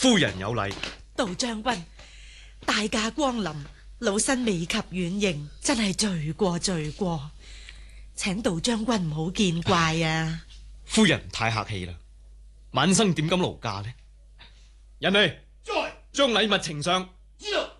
夫人有禮。 杜將軍，大駕光臨，老身未及遠迎，真係罪過罪過，請杜將軍唔好見怪啊！ 夫人太客氣啦，晚生點敢勞駕呢？人嚟，將禮物呈上。 知道。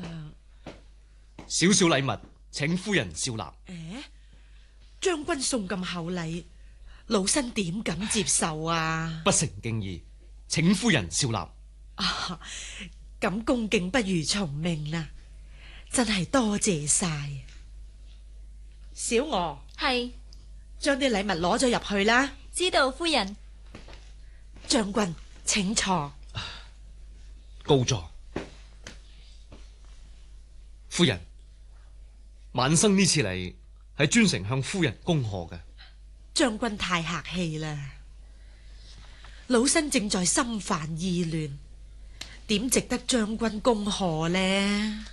少少禮物，請夫人笑納。 將軍送咁厚禮，老身點敢接受啊？ 不成敬意，請夫人笑納。 咁恭敬不如從命啦，真係多謝晒。小娥， 係， 將啲禮物攞咗入去啦。 知道夫人。 將軍請坐。 高座。夫人，晚生呢次嚟係專程向夫人恭賀嘅。 將軍太客氣啦，老身正在心煩意亂，點值得將軍恭賀呢？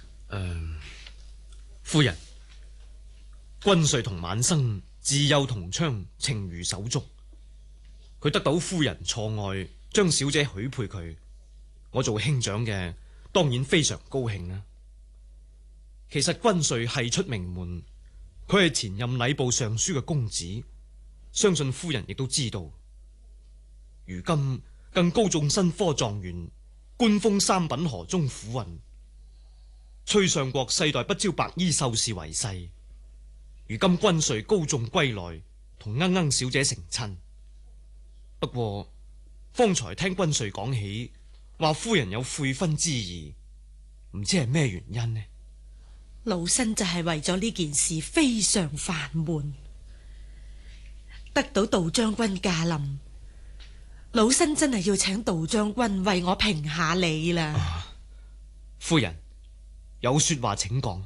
夫人，軍帥同晚生自幼同窗，情如手足。佢得到夫人錯愛，將小姐許配佢，我做兄長嘅當然非常高興啦。其實軍帥係出名門，佢係前任禮部尚書嘅公子，相信夫人亦都知道。如今更高中新科狀元，官封三品河中府尹。崔相國世代不招白衣秀士為婿，如今軍帥高中歸來，同鶯鶯小姐成親。不過方才聽軍帥講起，話夫人有悔婚之意，唔知係咩原因呢？ 老身就係為咗呢件事非常煩悶，得到杜將軍駕臨，老身真係要請杜將軍為我評下理啦。 夫人有說話請講。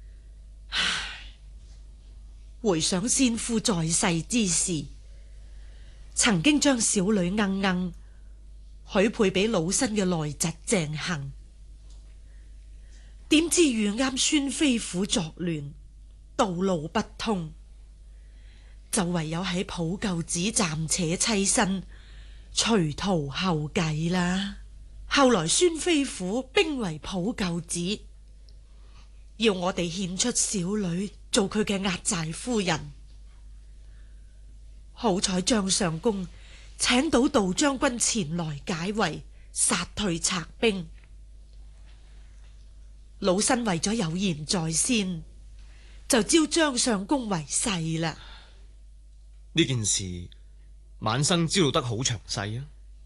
回想先夫在世之時，曾經將小女鶯鶯許配俾老身嘅內侄鄭恆。點知遇啱孫飛虎作亂，道路不通，就唯有喺普救寺暫且棲身，隨途後繼啦。後來孫飛虎兵圍普救寺，要我哋獻出小女做佢嘅壓寨夫人。好彩張相公請到杜將軍前來解圍，殺退賊兵。老身為咗有言在先，就招張相公為婿啦。 呢件事晚生知道得好詳細啊。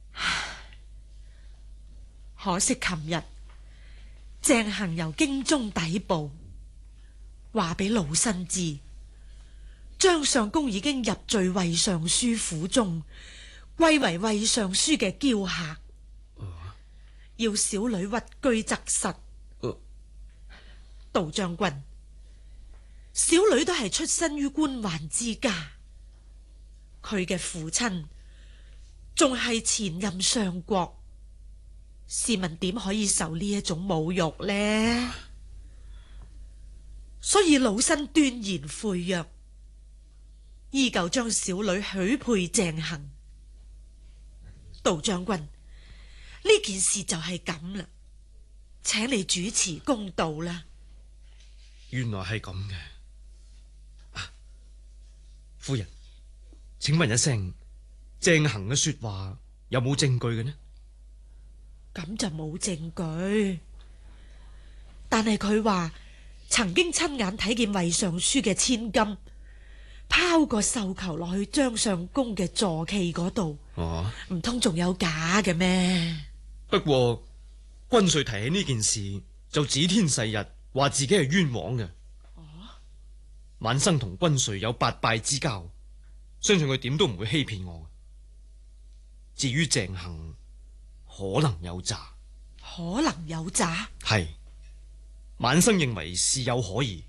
可惜琴日鄭恆由京中抵步，話俾老身知，張相公已經入贅衛尚書府中，歸為衛尚書嘅嬌客，要小女屈居側室。杜將軍，小女都係出身於官宦之家，佢嘅父親仲係前任相國，試問點可以受呢一種侮辱呢？所以老身斷然悔約，依舊將小女許配鄭恆。杜將軍，呢件事就係咁啦，請你主持公道啦。 原來係咁嘅。夫人，請問一聲，鄭恆嘅說話有冇證據嘅呢？ 咁就冇證據，但係佢話曾經親眼睇見衛尚書嘅千金拋個繡球落去張相公嘅坐騎嗰度。唔通仲有假嘅咩？ 不過軍帥提起呢件事，就指天誓日，話自己係冤枉嘅。晚生同軍帥有八拜之交，相信佢點都唔會欺騙我。至於鄭恆，可能有詐。 可能有詐？ 係，晚生認為事有可疑。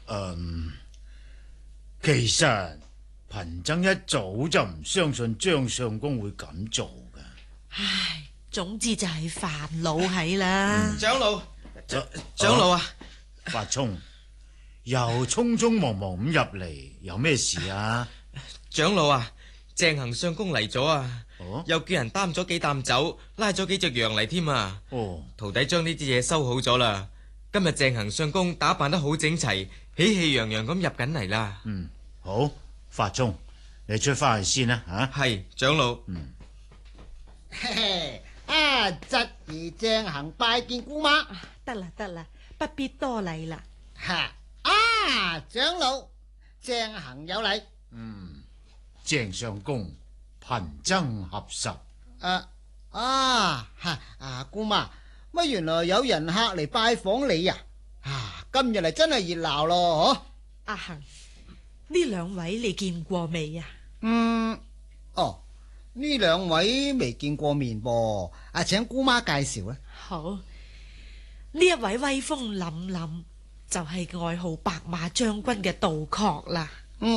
其實貧僧一早就唔相信張相公會咁做噶。 唉，總之就係煩惱係啦。 長老，長老啊， 發聰又匆匆忙忙咁入嚟，有咩事啊？ 長老啊， 鄭行相公嚟咗啊！ 哦又叫人擔咗幾擔酒，拉咗幾隻羊嚟添啊！ 哦， 徒弟將呢啲嘢收好咗啦。今日鄭行相公打扮得好整齊，喜氣洋洋咁入緊嚟啦。 好，法宗，你出翻去先啦吓。 係長老。 嘿嘿，啊，侄兒鄭行拜見姑媽。 得啦得啦，不必多禮啦。 哈啊，長老，鄭行有禮。 鄭相公，貧僧合十。 姑媽，乜原來有人客嚟拜訪你啊？今日嚟真係熱鬧咯，嗬。 阿行，呢兩位你見過未啊？ 呢兩位未見過面噃，請姑媽介紹啊。 好，呢一位威風凜凜，就係外號白馬將軍嘅杜確啦。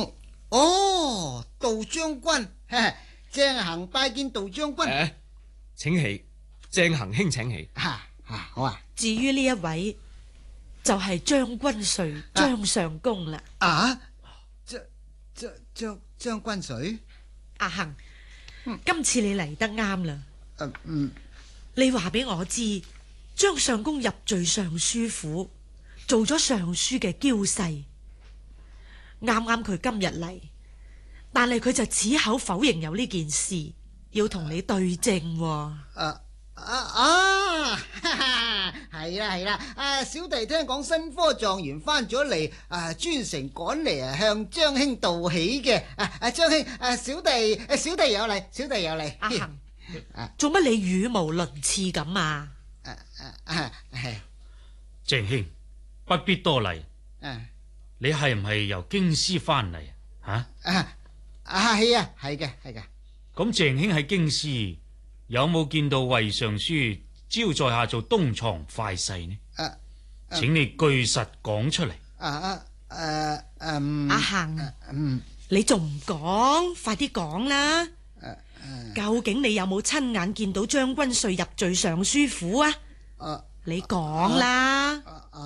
杜將軍，鄭行拜見杜將軍。 請起，鄭行兄請起。 好啊。 至於呢一位，就係將軍帥張相公啦。 將軍水。 阿行，今次你嚟得啱啦。你話俾我知，張相公入贅尚書府，做咗尚書嘅嬌婿。啱啱佢今日嚟，但係佢就矢口否認有呢件事，要同你對證喎。 係啦，小弟聽講新科狀元翻咗嚟，專程趕嚟向張兄道喜嘅。張兄，小弟有禮。 阿行，做乜你語無倫次咁啊？ 鄭兄，不必多禮。你係唔係由京師翻嚟啊？ 係啊，係嘅。 咁鄭兄喺京師有冇見到衛尚書招在下做東床快婿呢？請你據實講出嚟。 阿行，你仲唔講？快啲講啦！究竟你有冇親眼見到將軍帥入贅尚書府啊？你講啦！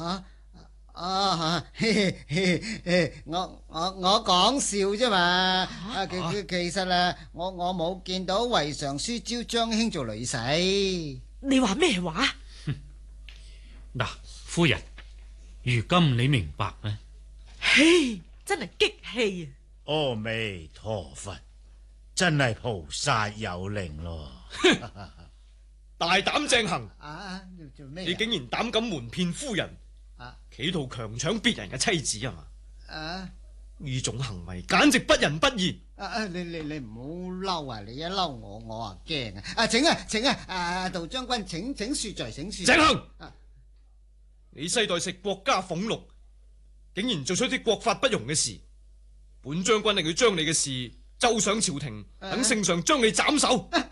我講笑啫嘛。其實我冇見到衛尚書招張兄做女婿。 你話咩話？ 嗱，夫人，如今你明白呢？ 嘿，真係激氣啊！ 阿彌陀佛，真係菩薩有靈咯！ 大膽鄭行， 做咩？ 你竟然膽敢瞞騙夫人，企圖強搶別人嘅妻子啊嘛？呢種行為簡直不仁不義。 你唔好嬲啊！你一嬲我驚啊！請杜將軍，請恕罪，請恕罪。 鄭行，你世代食國家俸祿，竟然做出啲國法不容嘅事，本將軍令佢將你嘅事奏上朝廷，等聖上將你斬首。